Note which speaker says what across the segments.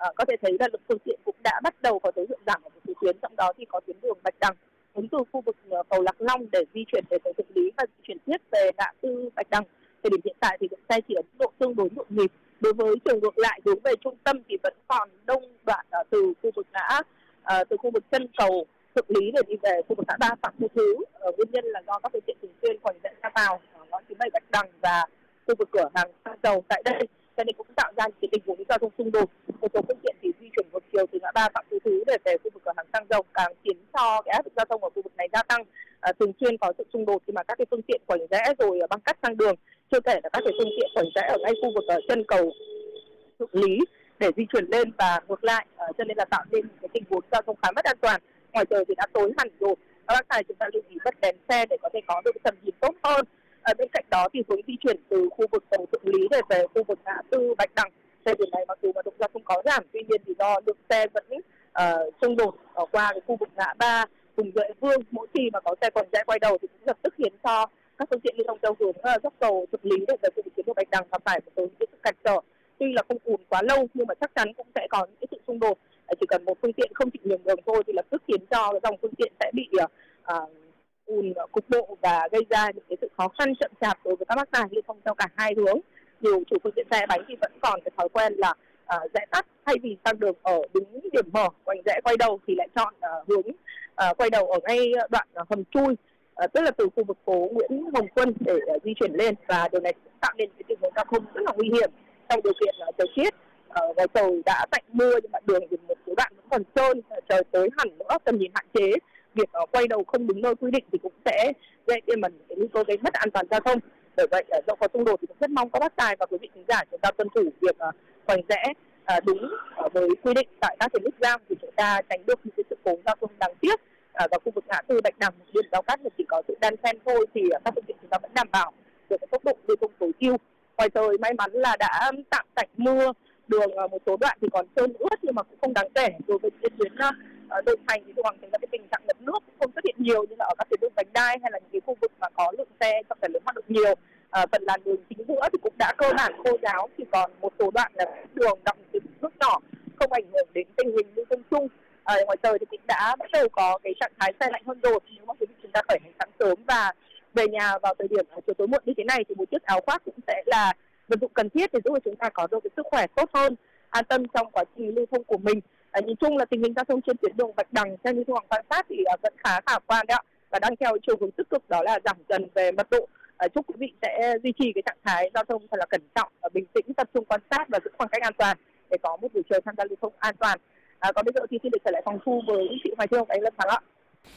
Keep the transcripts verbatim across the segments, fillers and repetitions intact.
Speaker 1: có thể thấy là lượng phương tiện cũng đã bắt đầu có dấu hiệu giảm ở một số tuyến, trong đó thì có tuyến đường Bạch Đằng hướng từ khu vực cầu Lạc Long để di chuyển về cầu Thượng Lý và di chuyển tiếp về ngã tư Bạch Đằng. Thời điểm hiện tại thì lượng xe chỉ ở mức độ tương đối nhộn nhịp. Đối với chiều ngược lại hướng về trung tâm thì vẫn còn đông đoạn uh, từ khu vực ngã uh, từ khu vực chân cầu Thượng Lý để đi về khu vực ngã ba Phạm Thu Thứ. Uh, nguyên nhân là do các phương tiện thường xuyên khoảnh rẽ ra vào ở ngõ chín bảy Bạch Đằng và khu vực cửa hàng xăng dầu tại đây, cho nên cũng tạo ra những tình huống giao thông xung đột. Một số phương tiện thì di chuyển ngược chiều từ ngã ba Phạm Thu Thứ để về khu vực cửa hàng xăng dầu, càng khiến cho cái áp lực giao thông ở khu vực này gia tăng. À, thường xuyên có sự xung đột khi mà các cái phương tiện khoảnh rẽ rồi băng cắt sang đường, chưa kể là các cái phương tiện khoảnh rẽ ở ngay khu vực ở chân cầu Thượng Lý để di chuyển lên và ngược lại, à, cho nên là tạo nên cái tình huống giao thông khá mất an toàn. Ngoài trời thì đã tối hẳn rồi, các bác tài chúng ta lưu ý bật đèn xe để có thể có được tầm nhìn tốt hơn. À, bên cạnh đó thì hướng di chuyển từ khu vực cầu Thượng Lý để về khu vực ngã tư Bạch Đằng, thời điểm này mặc dù mà độ giao thông có giảm, tuy nhiên thì do lượng xe vẫn uh, xung đột ở qua cái khu vực ngã ba Hùng Duệ Vương, mỗi khi mà có xe còn rẽ quay đầu thì cũng lập tức khiến cho các phương tiện lưu thông theo hướng uh, dốc cầu Thượng Lý để về khu vực tuyến đường Bạch Đằng gặp phải một số những sự cản trở. Tuy là không ùn quá lâu nhưng mà chắc chắn cũng sẽ có những cái sự xung đột. Uh, chỉ cần một phương tiện không chịu nhường đường thôi thì lập tức khiến cho cái dòng phương tiện sẽ bị uh, ùn cục bộ và gây ra những cái sự khó khăn chậm chạp đối với các bác tài lưu thông theo cả hai hướng. Nhiều chủ phương tiện xe bánh thì vẫn còn cái thói quen là uh, rẽ tắt, thay vì sang đường ở đúng điểm mở quanh rẽ quay đầu thì lại chọn uh, hướng uh, quay đầu ở ngay đoạn uh, hầm chui, uh, tức là từ khu vực phố Nguyễn Hồng Quân để uh, di chuyển lên, và điều này cũng tạo nên cái tình huống giao thông rất là nguy hiểm trong điều kiện uh, thời tiết uh, và trời đã tạnh mưa nhưng mà đường thì một số đoạn vẫn còn trơn, uh, trời tối hẳn nữa, tầm nhìn hạn chế, việc uh, quay đầu không đúng nơi quy định thì cũng sẽ gây tiềm ẩn cái nguy cơ gây mất an toàn giao thông. Bởi vậy do có xung đột thì cũng rất mong các bác tài và quý vị khán giả chúng ta tuân thủ việc khoảnh rẽ uh, đúng uh, với quy định tại các cái nút giao, thì chúng ta tránh được những cái sự cố giao thông đáng tiếc. Uh, vào khu vực ngã tư Bạch Đằng, điểm giao cắt chỉ có sự đan xen thôi thì uh, các phương tiện chúng ta vẫn đảm bảo được cái tốc độ lưu thông tối ưu. Ngoài trời may mắn là đã tạm tạnh mưa, đường uh, một số đoạn thì còn trơn ướt nhưng mà cũng không đáng kể. Đối với những tuyến uh, nội thành thì hoàng thành ra cái tình trạng ngập nước cũng không xuất hiện nhiều như là ở các tuyến đường vành đai hay là những cái khu vực mà có lượng xe trọng tải lớn hoạt động nhiều. À, phần làn đường chính giữa thì cũng đã cơ bản khô ráo, chỉ còn một số đoạn là đường đọng từ nước nhỏ, không ảnh hưởng đến tình hình lưu thông chung. À, ngoài trời thì cũng đã bắt đầu có cái trạng thái xe lạnh hơn rồi. Nếu mà quý vị chúng ta khởi hành sáng sớm và về nhà vào thời điểm chiều tối muộn như thế này thì một chiếc áo khoác cũng sẽ là vật dụng cần thiết để giúp cho chúng ta có được cái sức khỏe tốt hơn, an tâm trong quá trình lưu thông của mình. À, nhìn chung là tình hình giao thông trên tuyến đường Bạch Đằng theo như Thu Hoàng quan sát thì uh, vẫn khá khả quan đấy ạ, và đang theo chiều hướng tích cực, đó là giảm dần về mật độ. À, chúc quý vị sẽ duy trì cái trạng thái giao thông thật là cẩn trọng, bình tĩnh, tập trung quan sát và giữ khoảng cách an toàn để có một buổi chiều tham gia lưu thông an toàn. À, còn bây giờ thì xin được trở lại phòng thu với chị Hoài Thương và anh Lâm Thắng ạ.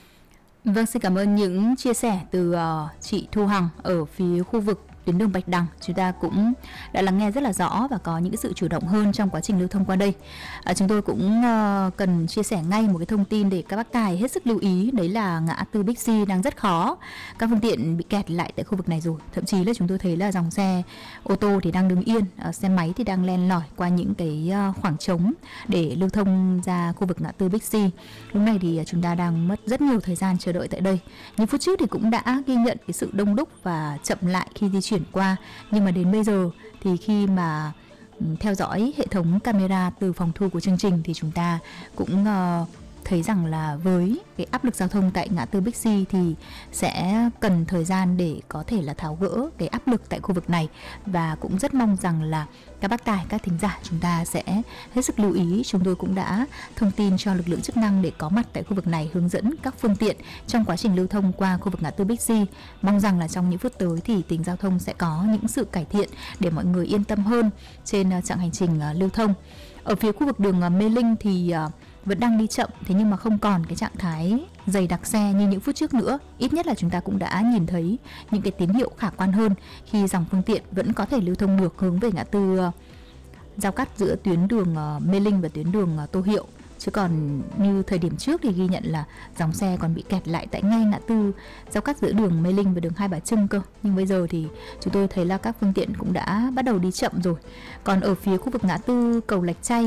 Speaker 2: Vâng, xin cảm ơn những chia sẻ từ uh, chị Thu Hằng ở phía khu vực tuyến đường Bạch Đằng. Chúng ta cũng đã lắng nghe rất là rõ và có những cái sự chủ động hơn trong quá trình lưu thông qua đây. À, chúng tôi cũng uh, cần chia sẻ ngay một cái thông tin để các bác tài hết sức lưu ý, đấy là ngã tư Bixi đang rất khó. Các phương tiện bị kẹt lại tại khu vực này rồi. Thậm chí là chúng tôi thấy là dòng xe ô tô thì đang đứng yên, uh, xe máy thì đang len lỏi qua những cái uh, khoảng trống để lưu thông ra khu vực ngã tư Bixi. Lúc này thì uh, chúng ta đang mất rất nhiều thời gian chờ đợi tại đây. Nhưng phút trước thì cũng đã ghi nhận cái sự đông đúc và chậm lại khi di chuyển qua, nhưng mà đến bây giờ thì khi mà theo dõi hệ thống camera từ phòng thu của chương trình thì chúng ta cũng uh, thấy rằng là với cái áp lực giao thông tại ngã tư Bixi thì sẽ cần thời gian để có thể là tháo gỡ cái áp lực tại khu vực này, và cũng rất mong rằng là các bác tài, các thính giả chúng ta sẽ hết sức lưu ý. Chúng tôi cũng đã thông tin cho lực lượng chức năng để có mặt tại khu vực này, hướng dẫn các phương tiện trong quá trình lưu thông qua khu vực ngã tư Bixi. Mong rằng là trong những phút tới thì tình giao thông sẽ có những sự cải thiện để mọi người yên tâm hơn trên chặng hành trình lưu thông. Ở phía khu vực đường Mê Linh thì vẫn đang đi chậm, thế nhưng mà không còn cái trạng thái dày đặc xe như những phút trước nữa. Ít nhất là chúng ta cũng đã nhìn thấy những cái tín hiệu khả quan hơn khi dòng phương tiện vẫn có thể lưu thông được hướng về ngã tư uh, giao cắt giữa tuyến đường uh, Mê Linh và tuyến đường uh, Tô Hiệu. Chứ còn như thời điểm trước thì ghi nhận là dòng xe còn bị kẹt lại tại ngay ngã tư giao cắt giữa đường Mê Linh và đường Hai Bà Trưng cơ. Nhưng bây giờ thì chúng tôi thấy là các phương tiện cũng đã bắt đầu đi chậm rồi. Còn ở phía khu vực ngã tư cầu Lạch Tray,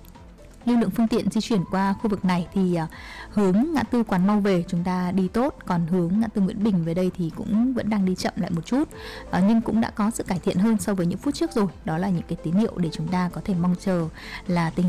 Speaker 2: lưu lượng phương tiện di chuyển qua khu vực này thì uh, hướng ngã tư Quán Mau về chúng ta đi tốt, còn hướng ngã tư Nguyễn Bình về đây thì cũng vẫn đang đi chậm lại một chút, uh, nhưng cũng đã có sự cải thiện hơn so với những phút trước rồi. Đó là những cái tín hiệu để chúng ta có thể mong chờ là tình